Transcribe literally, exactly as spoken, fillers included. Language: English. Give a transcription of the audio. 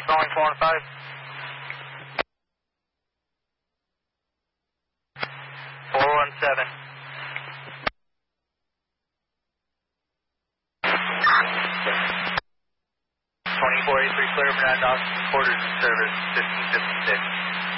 calling four one five. four one seven. twenty-four eighty-three clear for nine Dawson, quarters in service, fifteen fifty-six.